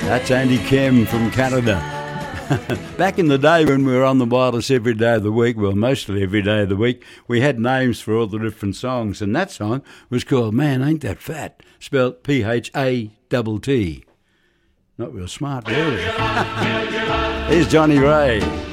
That's Andy Kim from Canada. Back in the day when we were on the wireless every day of the week, well, mostly every day of the week, we had names for all the different songs, and that song was called Man Ain't That Fat, spelled P-H-A-T-T. Not real smart, really. Here's Johnny Ray.